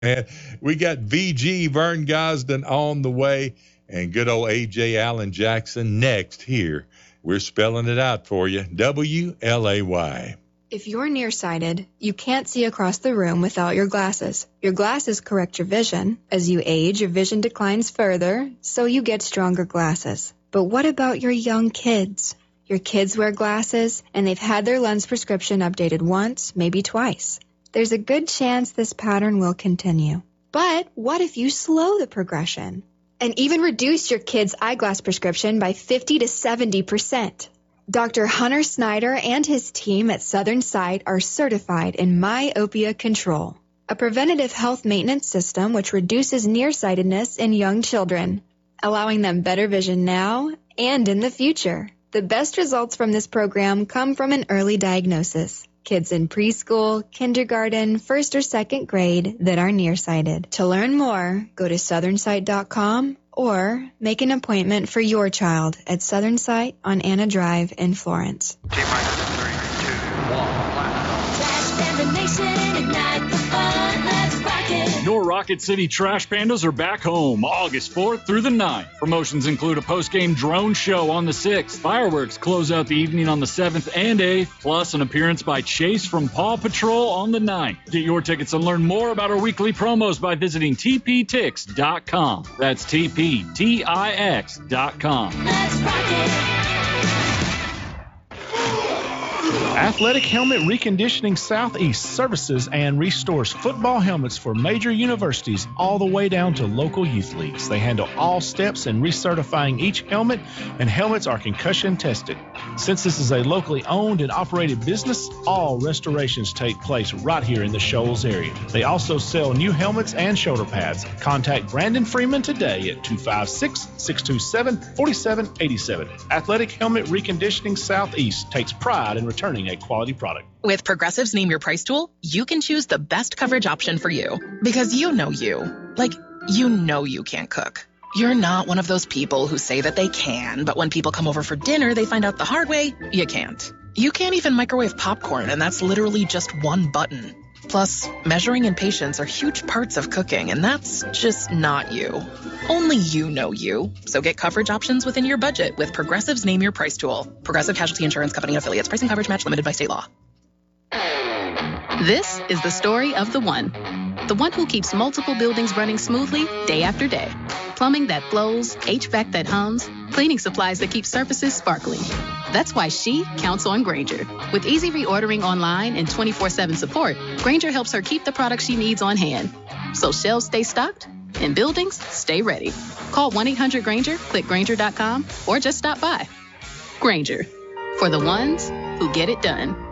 And we got VG Vern Gosden on the way and good old AJ Allen Jackson next here. We're spelling it out for you. WLAY. If you're nearsighted, you can't see across the room without your glasses. Your glasses correct your vision. As you age, your vision declines further, so you get stronger glasses. But what about your young kids? Your kids wear glasses, and they've had their lens prescription updated once, maybe twice. There's a good chance this pattern will continue. But what if you slow the progression and even reduce your kid's eyeglass prescription by 50 to 70%? Dr. Hunter Snyder and his team at Southern Sight are certified in myopia control, a preventative health maintenance system which reduces nearsightedness in young children, allowing them better vision now and in the future. The best results from this program come from an early diagnosis. Kids in preschool, kindergarten, first or second grade that are nearsighted. To learn more, go to southernsight.com or make an appointment for your child at Southern Sight on Anna Drive in Florence. Your Rocket City Trash Pandas are back home August 4th through the 9th. Promotions include a post-game drone show on the 6th. Fireworks close out the evening on the 7th and 8th, plus an appearance by Chase from Paw Patrol on the 9th. Get your tickets and learn more about our weekly promos by visiting tptix.com. That's tptix.com. Let's rock it. Athletic Helmet Reconditioning Southeast services and restores football helmets for major universities all the way down to local youth leagues. They handle all steps in recertifying each helmet, and helmets are concussion tested. Since this is a locally owned and operated business, all restorations take place right here in the Shoals area. They also sell new helmets and shoulder pads. Contact Brandon Freeman today at 256-627-4787. Athletic Helmet Reconditioning Southeast takes pride in returning a quality product. With Progressive's Name Your Price tool, you can choose the best coverage option for you. Because you know you. Like, you know you can't cook. You're not one of those people who say that they can, but when people come over for dinner, they find out the hard way, you can't. You can't even microwave popcorn, and that's literally just one button. Plus, measuring and patience are huge parts of cooking, and that's just not you. Only you know you. So get coverage options within your budget with Progressive's Name Your Price tool. Progressive Casualty Insurance Company and affiliates. Price and coverage match limited by state law. This is the story of the one who keeps multiple buildings running smoothly day after day. Plumbing that flows, HVAC that hums, cleaning supplies that keep surfaces sparkling. That's why she counts on Grainger. With easy reordering online and 24/7 support, Grainger helps her keep the products she needs on hand. So shelves stay stocked and buildings stay ready. Call 1-800-GRAINGER, click Grainger.com, or just stop by. Grainger, for the ones who get it done.